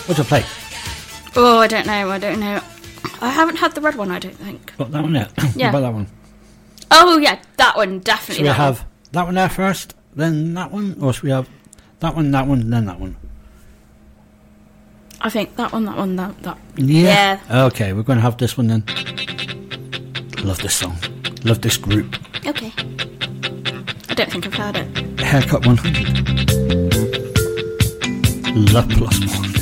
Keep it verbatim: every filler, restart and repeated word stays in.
What do I play? Oh, I don't know. I don't know. I haven't had the red one, I don't think. Got that one yet? Yeah. What about that one? Oh, yeah, that one, definitely. Should we that have one. that one there first, then that one? Or should we have that one, that one, then that one? I think that one, that one, that that. Yeah. Yeah. Okay, we're going to have this one then. Love this song. Love this group. Okay. I don't think I've heard it. Haircut one hundred. Love plus one.